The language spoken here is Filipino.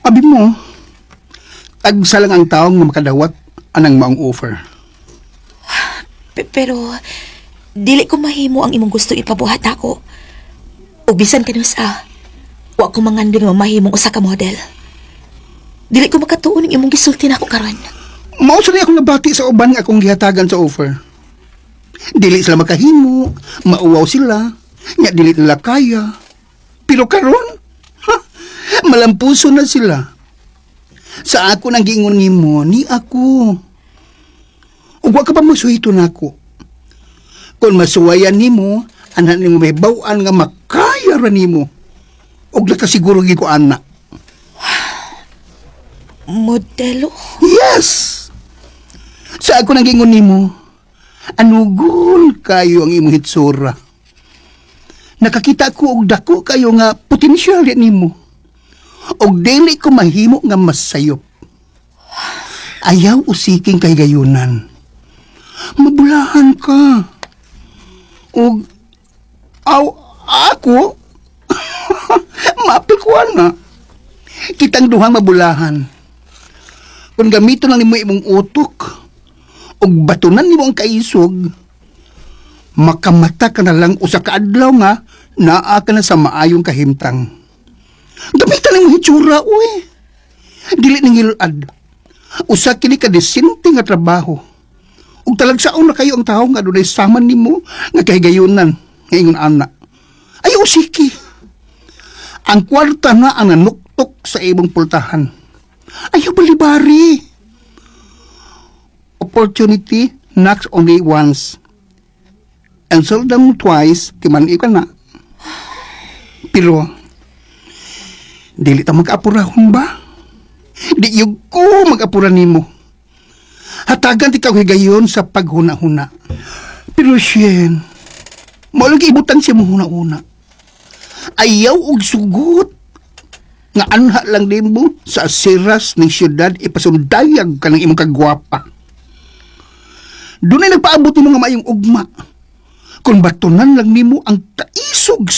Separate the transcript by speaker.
Speaker 1: Abi mo, tagsa lang ang taong nga makadawat anang maong offer.
Speaker 2: Pero, dili ko mahimo ang imong gusto ipabuhat ako. O bisan kanusa, wa ko mangandong nga mahimong usa ka model. Dili ko makatuon ang imong gisulti na ako karon.
Speaker 1: Mao sa akong nabati sa uban nga akong gihatagan sa offer. Dili sila makahimo, mauwaw sila, nga dili nila kaya. Pero karon, malampuso na sila. Sa ako nang giingon nimo ni ako. Ug wa ka pa masuhito nako. Kung masuwayan nimo, anak nimo may bawaan nga makaya ra nimo. Ug nakasiguro gi ko anak.
Speaker 2: Modelo?
Speaker 1: Yes! Sa ako nang giingon nimo, anugol kayo ang imong hitsura. Nakakita ko og dako kayo nga potensyal nimo. Og dili ko mahimo nga masayop. Ayaw usiking kay gayunan. Mabulahan ka. Og ako mapil ko na. Kitang duhang mabulahan. Kung gamito lang nimo imong utok og batunan nimo ang kaisog, makamata ka na lang usa ka adlaw nga naa ka na sa maayong kahimtang. Gamitan ang hitsura, uy. Dili ning hilad. Usa kini ka disente nga trabaho. Ug talagsaon na kayo ang tawo nga dunay saman nimo nga kahigayunan nga ingon anak. Ayaw siki. Ang kwarta na ang nanuktok sa imong pultahan. Ayaw balibari. Opportunity knocks only once. And seldom twice, timan ka na. Pero, dili ta mag-apurahon ba? Di yung ko mag-apura nimo. Hatagan ti higayon sa paghuna-huna. Pero siyen, maulang ibutan siya mong huna-huna. Ayaw og sugot. Nga anha lang din mo sa asiras ng syudad ipasundayag ka ng imong kagwapa. Doon ay nagpaabot mo nga mayong ugma. Kung batunan lang nimo ang taisog